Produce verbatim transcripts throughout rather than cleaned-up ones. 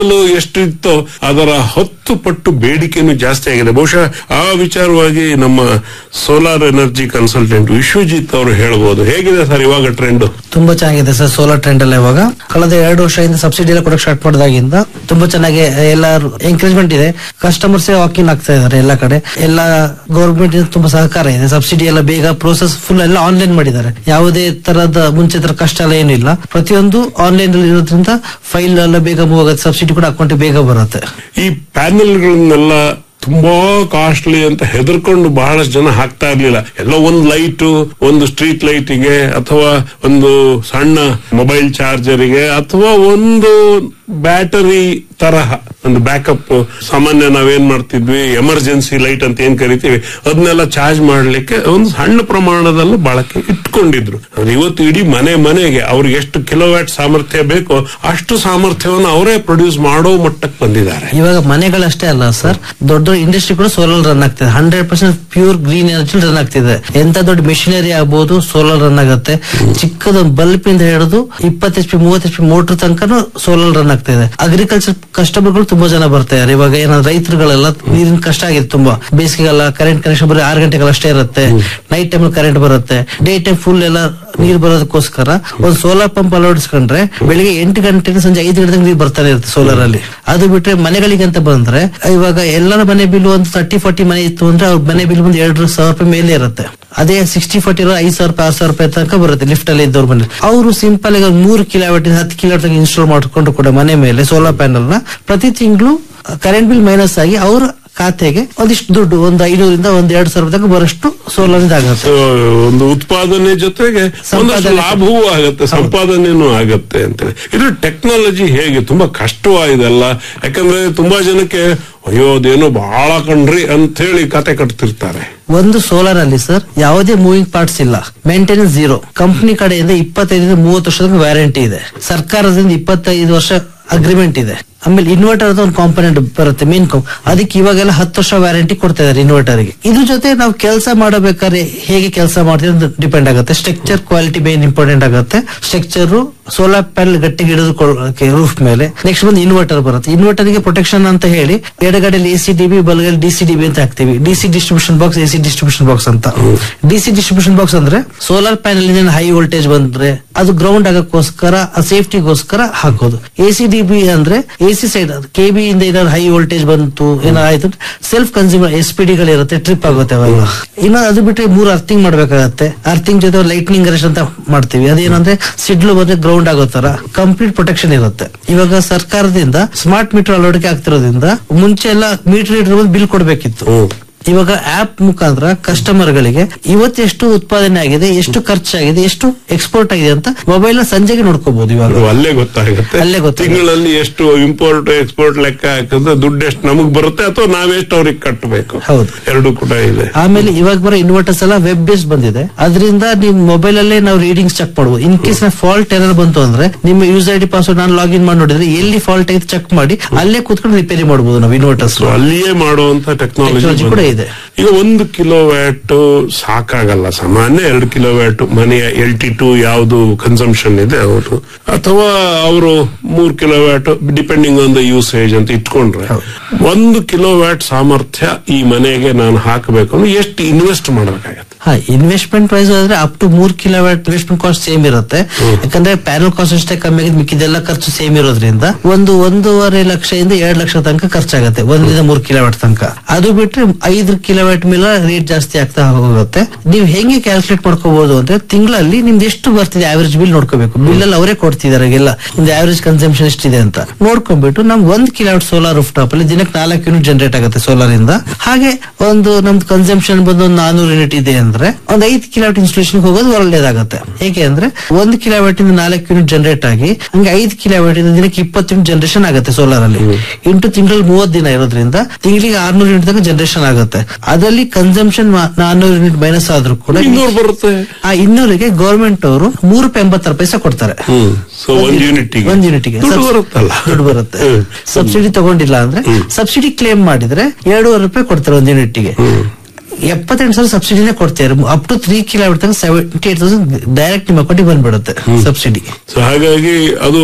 ಎಷ್ಟು ಇತ್ತೋ ಅದರ ಹತ್ತು ಪಟ್ಟು ಬೇಡಿಕೆನೂ ಜಾಸ್ತಿ ಆಗಿದೆ. ಬಹುಶಃ ಆ ವಿಚಾರವಾಗಿ ನಮ್ಮ ಸೋಲಾರ್ ಎನರ್ಜಿ ಕನ್ಸಲ್ಟೆಂಟ್ ವಿಶ್ವಜಿತ್ ಅವರು ಹೇಳ್ಬೋದು. ಹೇಗಿದೆ ಸರ್ ಇವಾಗ ಟ್ರೆಂಡ್? ತುಂಬಾ ಚೆನ್ನಾಗಿದೆ ಸರ್ ಸೋಲಾರ್ ಟ್ರೆಂಡ್ ಎಲ್ಲ. ಇವಾಗ ಕಳೆದ ಎರಡು ವರ್ಷದಿಂದ ಸಬ್ಸಿಡಿ ಎಲ್ಲ ಕೊಡಕ್ಕೆ ಸ್ಟಾರ್ಟ್ ಮಾಡಿದಾಗಿಂದ ತುಂಬಾ ಚೆನ್ನಾಗಿ ಎಲ್ಲರೂ ಎಂಕರೇಜ್ಮೆಂಟ್ ಇದೆ. ಕಸ್ಟಮರ್ಸ್ ವಾಕಿಂಗ್ ಆಗ್ತಾ ಇದಾರೆ ಎಲ್ಲ ಕಡೆ. ಎಲ್ಲ ಗವರ್ಮೆಂಟ್ ತುಂಬಾ ಸಹಕಾರ ಇದೆ. ಸಬ್ಸಿಡಿ ಎಲ್ಲ ಬೇಗ ಪ್ರೋಸೆಸ್ ಫುಲ್ ಎಲ್ಲ ಆನ್ಲೈನ್ ಮಾಡಿದ್ದಾರೆ. ಯಾವುದೇ ತರದ ಮುಂಚೆ ತರ ಕಷ್ಟ ಎಲ್ಲ ಏನಿಲ್ಲ. ಪ್ರತಿಯೊಂದು ಆನ್ಲೈನ್ ಇರೋದ್ರಿಂದ ಫೈಲ್ ಎಲ್ಲ ಬೇಗ ಮೂವ್ ಆಗುತ್ತೆ. ಸಬ್ಸಿಡಿ ಕೂಡ ಅಕೌಂಟ್ ಬೇಗ ಬರುತ್ತೆ. ಈ ಪ್ಯಾನೆಲ್ಗಳನ್ನೆಲ್ಲ ತುಂಬಾ ಕಾಸ್ಟ್ಲಿ ಅಂತ ಹೆದರ್ಕೊಂಡು ಬಹಳಷ್ಟು ಜನ ಹಾಕ್ತಾ ಇರ್ಲಿಲ್ಲ. ಎಲ್ಲೋ ಒಂದು ಲೈಟ್, ಒಂದು ಸ್ಟ್ರೀಟ್ ಲೈಟಿಗೆ ಅಥವಾ ಒಂದು ಸಣ್ಣ ಮೊಬೈಲ್ ಚಾರ್ಜರಿಗೆ ಅಥವಾ ಒಂದು ಬ್ಯಾಟರಿ ತರಹ ಒಂದು ಬ್ಯಾಕಪ್. ಸಾಮಾನ್ಯ ನಾವೇನ್ ಮಾಡ್ತಿದ್ವಿ, ಎಮರ್ಜೆನ್ಸಿ ಲೈಟ್ ಅಂತ ಏನ್ ಕರಿತೀವಿ, ಅದನ್ನೆಲ್ಲ ಚಾರ್ಜ್ ಮಾಡ್ಲಿಕ್ಕೆ ಒಂದು ಸಣ್ಣ ಪ್ರಮಾಣದಲ್ಲಿ ಬಳಕೆ ಇಟ್ಕೊಂಡಿದ್ರು. ಇವತ್ತು ಇಡೀ ಮನೆ ಮನೆಗೆ ಅವ್ರಿಗೆ ಎಷ್ಟು ಕಿಲೋವ್ಯಾಟ್ ಸಾಮರ್ಥ್ಯ ಬೇಕೋ ಅಷ್ಟು ಸಾಮರ್ಥ್ಯವನ್ನು ಅವರೇ ಪ್ರೊಡ್ಯೂಸ್ ಮಾಡೋ ಮಟ್ಟಕ್ಕೆ ಬಂದಿದ್ದಾರೆ. ಇವಾಗ ಮನೆಗಳಷ್ಟೇ ಅಲ್ಲ ಸರ್, ದೊಡ್ಡ ಇಂಡಸ್ಟ್ರಿ ಕೂಡ ಸೋಲಾರ್ ರನ್ ಆಗ್ತಿದೆ. Hundred percent pure green energy run ಆಗ್ತಿದೆ. ಎಂತ ದೊಡ್ಡ ಮೆಷಿನರಿ ಆಗ್ಬಹುದು ಸೋಲಾರ್ ರನ್ ಆಗುತ್ತೆ. ಚಿಕ್ಕದೊಂದು ಬಲ್ಬ್ ಇಂದ ಹಿಡಿದು ಇಪ್ಪತ್ತು ಎಚ್ ಪಿ ಮೂವತ್ತು ಎಚ್ ಪಿ ಮೋಟರ್ ತನಕ ಸೋಲಾರ್ ರನ್ ಆಗ್ತಿದೆ. ಅಗ್ರಿಕಲ್ಚರ್ ಕಸ್ಟಮರ್ಗಳು ತುಂಬಾ ಜನ ಬರ್ತಾರೆ. ಇವಾಗ ಏನಾದ್ರು ರೈತರುಗಳೆಲ್ಲ ನೀರಿನ ಕಷ್ಟ ಆಗಿದೆ ತುಂಬಾ. ಬೇಸಿಗೆಲ್ಲ ಕರೆಂಟ್ ಕನೆಕ್ಷನ್ ಬರೀ ಆರು ಗಂಟೆಗಳು ಅಷ್ಟೇ ಇರುತ್ತೆ. ನೈಟ್ ಟೈಮ್ ಕರೆಂಟ್ ಬರುತ್ತೆ. ಡೇ ಟೈಮ್ ಫುಲ್ ಎಲ್ಲ ನೀರು ಬರೋದಕ್ಕೋಸ್ಕರ ಒಂದು ಸೋಲಾರ್ ಪಂಪ್ ಅಳವಡಿಸ್ಕೊಂಡ್ರೆ ಬೆಳಿಗ್ಗೆ ಎಂಟು ಗಂಟೆಗೆ ಸಂಜೆ ಐದು ಗಂಟೆಗೆ ನೀರು ಬರ್ತಾನೆ ಇರುತ್ತೆ ಸೋಲಾರ್ ಅಲ್ಲಿ. ಅದು ಬಿಟ್ರೆ ಮನೆಗಳಿಗೆ ಅಂತ ಬಂದ್ರೆ ಇವಾಗ ಎಲ್ಲರ ಮನೆ ಬಿಲ್ ಒಂದು ತರ್ಟಿ ಫಾರ್ಟಿ ಮನೆ ಇತ್ತು ಅಂದ್ರೆ ಅವ್ರ ಮನೆ ಬಿಲ್ ಬಂದು ಎರಡು ಸಾವಿರ ರೂಪಾಯಿ ಮೇಲೆ ಇರುತ್ತೆ. ಅದೇ ಸಿಕ್ಸ್ಟಿ ಫಾರ್ಟಿ ಇರೋ ಐದು ಸಾವಿರ ರೂಪಾಯಿ ಆರು ಸಾವಿರ ರೂಪಾಯಿ ತನಕ ಬರುತ್ತೆ ಲಿಫ್ಟ್ ಅಲ್ಲಿ ಇದ್ದವ್ರ ಮನೆ. ಅವರು ಸಿಂಪಲ್ ಆಗಿ ಮೂರು ಕಿಲೋವಾಟ್ ಹತ್ತು ಕಿಲೋವಾಟ್ ಇನ್ಸ್ಟಾಲ್ ಮಾಡ್ಕೊಂಡು ಕೂಡ ಮನೆ ಮೇಲೆ ಸೋಲಾರ್ ಪ್ಯಾನಲ್ ನ ಪ್ರತಿ ತಿಂಗಳು ಕರೆಂಟ್ ಬಿಲ್ ಮೈನಸ್ ಆಗಿ ಅವ್ರ ಖಾತೆಗೆ ಒಂದಿಷ್ಟು ದುಡ್ಡು ಒಂದು ಐನೂರಿಂದ ಒಂದ್ ಎರಡು ಸಾವಿರ ತನಕ ಬರೋಷ್ಟು ಸೋಲಾರ್ ಆಗುತ್ತೆ. ಒಂದು ಉತ್ಪಾದನೆ ಜೊತೆಗೆ ಲಾಭವೂ ಆಗುತ್ತೆ, ಸಂಪಾದನೆನೂ ಆಗತ್ತೆ ಅಂತೇಳಿ. ಇದು ಟೆಕ್ನಾಲಜಿ ಹೇಗೆ ತುಂಬಾ ಕಷ್ಟವಾಯಿದಲ್ಲ. ಯಾಕಂದ್ರೆ ತುಂಬಾ ಜನಕ್ಕೆ ಅಯ್ಯೋ ಅದೇನೋ ಬಹಳ ಕಣ್ರಿ ಅಂತ ಹೇಳಿ ಕತೆ ಕಟ್ತಿರ್ತಾರೆ. ಒಂದು ಸೋಲಾರ್ ಅಲ್ಲಿ ಸರ್ ಯಾವುದೇ ಮೂವಿಂಗ್ ಪಾರ್ಟ್ಸ್ ಇಲ್ಲ, ಮೇಂಟೆನೆನ್ಸ್ ಜೀರೋ. ಕಂಪನಿ ಕಡೆಯಿಂದ ಇಪ್ಪತ್ತೈದರಿಂದ ಮೂವತ್ತು ವರ್ಷದ ವ್ಯಾರಂಟಿ ಇದೆ. ಸರ್ಕಾರದಿಂದ ಇಪ್ಪತ್ತೈದು ವರ್ಷ ಅಗ್ರಿಮೆಂಟ್ ಇದೆ. ಆಮೇಲೆ ಇನ್ವರ್ಟರ್ ಅಂತ ಒಂದು ಕಾಂಪೋನೆಂಟ್ ಬರುತ್ತೆ ಮೇನ್ ಕಾಂಪ್, ಅದಕ್ಕೆ ಇವಾಗೆಲ್ಲ ಹತ್ತು ವರ್ಷ ವ್ಯಾರಂಟಿ ಕೊಡ್ತಾ ಇದಾರೆ ಇನ್ವರ್ಟರ್ ಗೆ. ಇದ್ರ ಜೊತೆ ನಾವು ಕೆಲಸ ಮಾಡಬೇಕಾದ್ರೆ ಹೇಗೆ ಕೆಲಸ ಮಾಡ್ತೀವಿ ಅಂತ ಡಿಪೆಂಡ್ ಆಗುತ್ತೆ. ಸ್ಟ್ರಕ್ಚರ್ ಕ್ವಾಲಿಟಿ ಮೇನ್ ಇಂಪಾರ್ಟೆಂಟ್ ಆಗುತ್ತೆ. ಸ್ಟ್ರಕ್ಚರ್ ಸೋಲಾರ್ ಪ್ಯಾನಲ್ ಗಟ್ಟಿಗೆ ಹಿಡಿದುಕೊಳ್ಳಕ್ಕೆ ರೂಫ್ ಮೇಲೆ. ನೆಕ್ಸ್ಟ್ ಬಂದು ಇನ್ವರ್ಟರ್ ಬರುತ್ತೆ. ಇನ್ವರ್ಟರ್ ಗೆ ಪ್ರೊಟೆಕ್ಷನ್ ಅಂತ ಹೇಳಿ ಎಡಗಡೆಯಲ್ಲಿ ಎಸಿ ಡಿಬಿ ಬಲಗಡೆ ಡಿಸಿ ಡಿಬಿ ಅಂತ ಹಾಕ್ತಿವಿ. DC distribution box, AC distribution box ಅಂತ. ಡಿಸಿ ಡಿಸ್ಟ್ರಿಬ್ಯೂಷನ್ ಬಾಕ್ಸ್ ಅಂದ್ರೆ ಸೋಲಾರ್ ಪ್ಯಾನಲ್ ಇಂದ ಹೈ ವೋಲ್ಟೇಜ್ ಬಂದ್ರೆ ಅದು ಗ್ರೌಂಡ್ ಆಗಕ್ಕೋಸ್ಕರ ಸೇಫ್ಟಿಗೋಸ್ಕರ ಹಾಕೋದು. ಎಸಿ ಡಿಬಿ ಅಂದ್ರೆ ಎಸಿ ಸೈಡ್ ಕೆಬಿ ಇಂದ ಏನಾದ್ರು ಹೈ ವೋಲ್ಟೇಜ್ ಬಂತು ಏನಾಯ್ತು ಸೆಲ್ಫ್ ಕನ್ಸ್ಯೂಮರ್ ಎಸ್ ಪಿ ಡಿಗಳು ಇರುತ್ತೆ, ಟ್ರಿಪ್ ಆಗುತ್ತೆ ಅವೆಲ್ಲ. ಇನ್ನು ಅದು ಬಿಟ್ಟರೆ ಮೂರು ಅರ್ಥಿಂಗ್ ಮಾಡ್ಬೇಕಾಗತ್ತೆ. ಅರ್ಥಿಂಗ್ ಜೊತೆ ಲೈಟ್ನಿಂಗ್ ಅರೆಸ್ಟ್ ಅಂತ ಮಾಡ್ತೀವಿ. ಅದೇನಂದ್ರೆ ಸಿಡ್ಲು ಬಂದ್ರೆ ಗ್ರೌಂಡ್ ಆಗೋ ತರ ಕಂಪ್ಲೀಟ್ ಪ್ರೊಟೆಕ್ಷನ್ ಇರುತ್ತೆ. ಇವಾಗ ಸರ್ಕಾರದಿಂದ ಸ್ಮಾರ್ಟ್ ಮೀಟರ್ ಅಳವಡಿಕೆ ಆಗ್ತಿರೋದ್ರಿಂದ ಮುಂಚೆ ಎಲ್ಲ ಮೀಟರ್ ಇಟ್ಟು ಬಿಲ್ ಕೊಡ್ಬೇಕಿತ್ತು. ಇವಾಗ ಆಪ್ ಮುಖಾಂತರ ಕಸ್ಟಮರ್ ಗಳಿಗೆ ಇವತ್ತು ಎಷ್ಟು ಉತ್ಪಾದನೆ ಆಗಿದೆ, ಎಷ್ಟು ಖರ್ಚಾಗಿದೆ, ಎಷ್ಟು ಎಕ್ಸ್ಪೋರ್ಟ್ ಆಗಿದೆ ಅಂತ ಮೊಬೈಲ್ ಸಂಜೆಗೆ ನೋಡ್ಕೋಬಹುದು. ಇವಾಗ ಅಲ್ಲೇ ಗೊತ್ತಾಗುತ್ತೆ. ಅಲ್ಲೇ ಗೊತ್ತಾಗುತ್ತೆ ತಿಂಗಳಲ್ಲಿ ಎಷ್ಟು ಇಂಪೋರ್ಟ್ ಎಕ್ಸ್ಪೋರ್ಟ್ ಲೆಕ್ಕ ಹಾಕಿದ್ರೆ ದುಡ್ಡು ಎಷ್ಟು ನಮಗ್ ಬರುತ್ತೆ ಅಥವಾ ನಾವೆಷ್ಟು ಅವ್ರಿಗೆ ಕಟ್ಟಬೇಕು. ಹೌದು, ಎರಡು ಕೂಡ ಇದೆ. ಆಮೇಲೆ ಇವಾಗ ಬರೋ ಇನ್ವರ್ಟರ್ಸ್ ಎಲ್ಲ ವೆಬ್ ಬೇಸ್ ಬಂದಿದೆ. ಅದರಿಂದ ನಿಮ್ ಮೊಬೈಲ್ ಅಲ್ಲೇ ನಾವು ರೀಡಿಂಗ್ಸ್ ಚೆಕ್ ಮಾಡಬಹುದು. ಇನ್ ಕೇಸ್ ಫಾಲ್ಟ್ ಏನಾದ್ರು ಬಂತು ಅಂದ್ರೆ ನಿಮ್ಮ ಯೂಸರ್ ಐಡಿ ಪಾಸ್ವರ್ಡ್ ನಾನು ಲಾಗಿನ್ ಮಾಡಿ ನೋಡಿದ್ರೆ ಎಲ್ಲಿ ಫಾಲ್ಟ್ ಐತೆ ಚೆಕ್ ಮಾಡಿ ಅಲ್ಲೇ ಕೂತ್ಕೊಂಡು ರಿಪೇರಿ ಮಾಡಬಹುದು ನಾವು ಇನ್ವರ್ಟರ್ಸ್. ಅಲ್ಲಿಯೇ ಮಾಡುವಂತ ಟೆಕ್ನಾಲಜಿ ಕೂಡ ಇದೆ. ಈಗ ಒಂದು ಕಿಲೋ ವ್ಯಾಟ್ ಸಾಕಾಗಲ್ಲ. ಸಾಮಾನ್ಯ ಎರಡು ಕಿಲೋ ವ್ಯಾಟ್ ಮನೆಯ ಎಲ್ ಟಿ ಟು ಯಾವುದು ಕನ್ಸಂಪ್ಷನ್ ಇದೆ ಅವರು, ಅಥವಾ ಅವರು ಮೂರ್ kilo watt depending on the usage ಅಂತ ಇಟ್ಕೊಂಡ್ರೆ ಒಂದು ಕಿಲೋ ವ್ಯಾಟ್ ಸಾಮರ್ಥ್ಯ ಈ ಮನೆಗೆ ನಾನು ಹಾಕಬೇಕು ಅಂದ್ರೆ ಎಷ್ಟು ಇನ್ವೆಸ್ಟ್ ಮಾಡಬೇಕಾಗತ್ತೆ? ಹಾ, ಇನ್ವೆಸ್ಟ್ಮೆಂಟ್ ವೈಸ್ ಆದ್ರೆ ಅಪ್ ಟು ಮೂರ್ kilo watt investment cost same ಇರುತ್ತೆ. ಯಾಕಂದ್ರೆ ಪ್ಯಾನಲ್ ಕಾಸ್ಟ್ ಅಷ್ಟೇ ಕಮ್ಮಿ ಆಗಿದೆ, ಮಿಕ್ಕಿದೆಲ್ಲ ಖರ್ಚು ಸೇಮ್ ಇರೋದ್ರಿಂದ ಒಂದು ಒಂದೂವರೆ ಲಕ್ಷದಿಂದ ಎರಡು ಲಕ್ಷ ತನಕ ಖರ್ಚಾಗುತ್ತೆ ಒಂದರಿಂದ ಮೂರ್ ಕಿಲೋ ವ್ಯಾಟ್ ತನಕ. ಅದು ಬಿಟ್ರೆ ಐದು ಕಿಲೋ ವ್ಯಾಟ್ ಮೇಲೆ ರೇಟ್ ಜಾಸ್ತಿ ಆಗ್ತಾ ಹೋಗುತ್ತೆ. ನೀವು ಹೆಂಗೆ ಕ್ಯಾಲ್ಕುಲೇಟ್ ಮಾಡ್ಕೋಬಹುದು ಅಂದ್ರೆ ತಿಂಗಳಲ್ಲಿ ನಿಮ್ದು ಎಷ್ಟು ಬರ್ತಿದೆ ಆವರೇಜ್ ಬಿಲ್ ನೋಡ್ಕೋಬೇಕು. ಬಿಲ್ ಅಲ್ಲಿ ಅವರೇ ಕೊಡ್ತಿದಾರೆ ಎಲ್ಲ ನಿಮ್ದು ಆವರೇಜ್ ಕನ್ಸಂಪ್ಷನ್ ಎಷ್ಟಿದೆ ಅಂತ ನೋಡ್ಕೊಂಡ್ಬಿಟ್ಟು ನಮ್ಗೆ ಒಂದ್ kilo watt solar roof top ಅಲ್ಲಿ ದಿನಕ್ಕೆ ನಾಲ್ಕು ಯೂನಿಟ್ ಜನರೇಟ್ ಆಗುತ್ತೆ ಸೋಲಾರ್ ಇಂದ. ಹಾಗೆ ಒಂದು ನಮ್ದು ಕನ್ಸಂಪ್ಷನ್ ಬಂದು ಒಂದು ನಾನೂರು ಯೂನಿಟ್ ಇದೆ ಅಂದ್ರೆ ಒಂದ್ ಐದು ಕಿಲೋವಾಟ್ ಇನ್ಸ್ಟಾಲೇಷನ್ ಹೋಗೋದು ಒಳ್ಳೆದಾಗುತ್ತೆ. ಹೇಗೆ ಅಂದ್ರೆ ಒಂದು ಕಿಲೋವಾಟ್ ಇಂದ ನಾಲ್ಕು ಯೂನಿಟ್ ಜನರೇಟ್ ಆಗಿ ಹಂಗೆ ಐದು ಕಿಲೋವಾಟ್ ಇಂದ ದಿನಕ್ಕೆ ಇಪ್ಪತ್ತು ಯೂನಿಟ್ ಜನರೇಷನ್ ಆಗುತ್ತೆ ಸೋಲಾರ್ ಅಲ್ಲಿ. ಇಂಟು ತಿಂಗಳಲ್ಲಿ ಮೂವತ್ತು ದಿನ ಇರೋದ್ರಿಂದ ತಿಂಗಳಿಗೆ ಆರ್ನೂರು ಯೂನಿಟ್ ತನಕ ಜನರೇಷನ್ ಆಗುತ್ತೆ. ಅದರಲ್ಲಿ ಕನ್ಸಂಪ್ಷನ್ ನಾನ್ನೂರು ಯೂನಿಟ್ ಮೈನಸ್ ಆದ್ರೂ ಕೂಡ ಬರುತ್ತೆ. ಆ ಇನ್ನೂರಿಗೆ ಗವರ್ಮೆಂಟ್ ಅವರು ಮೂರು ರೂಪಾಯಿ ಎಂಬತ್ತಾರು ಪೈಸೆ ಕೊಡ್ತಾರೆ ಒಂದ್ ಯೂನಿಟ್ಗೆ. ದುಡ್ಡು ಬರುತ್ತೆ. ಸಬ್ಸಿಡಿ ತಗೊಂಡಿಲ್ಲ ಅಂದ್ರೆ ಸಬ್ಸಿಡಿ ಕ್ಲೇಮ್ ಮಾಡಿದ್ರೆ ಎರಡೂವರೆ ರೂಪಾಯಿ ಕೊಡ್ತಾರೆ ಒಂದ್ ಯೂನಿಟ್ಗೆ. ಎಪ್ಪತ್ತೆಂಟು ಸಾವಿರ ಸಬ್ಸಿಡಿನೇ ಕೊಡ್ತಾರೆ. Up to three kilometre seventy eight thousand direct ನಿಮ್ಮ ಅಕೌಂಟಿಗೆ ಬಂದ್ಬಿಡುತ್ತೆ ಸಬ್ಸಿಡಿ. ಸೊ ಹಾಗಾಗಿ ಅದು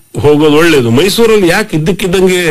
ಹೋಗೋದು ಒಳ್ಳೇದು. ಮೈಸೂರಲ್ಲಿ ಯಾಕೆ ಇದ್ದಕ್ಕಿದ್ದಂಗೆ